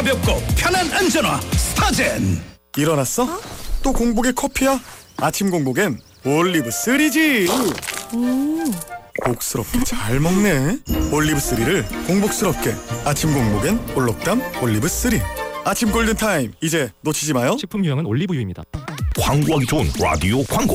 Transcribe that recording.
가볍고 편한 안전화 스타젠. 일어났어? 또 공복에 커피야? 아침 공복엔 올리브3지. 복스럽게 잘 먹네. 올리브3를 공복스럽게. 아침 공복엔 올록담 올리브3. 아침 골든타임 이제 놓치지 마요. 식품 유형은 올리브유입니다. 광고하기 좋은 라디오 광고.